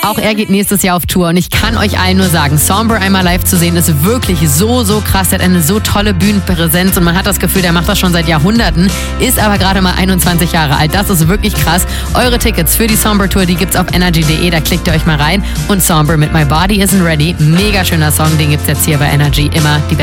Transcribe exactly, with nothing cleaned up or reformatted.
Auch er geht nächstes Jahr auf Tour und ich kann euch allen nur sagen, Somber einmal live zu sehen ist wirklich so, so krass. Er hat eine so tolle Bühnenpräsenz und man hat das Gefühl, der macht das schon seit Jahrhunderten, ist aber gerade mal einundzwanzig Jahre alt. Das ist wirklich krass. Eure Tickets für die Somber Tour, die gibt's auf energy punkt de, da klickt ihr euch mal rein. Und Somber mit My Body Isn't Ready, mega schöner Song, den gibt's jetzt hier bei Energy, immer die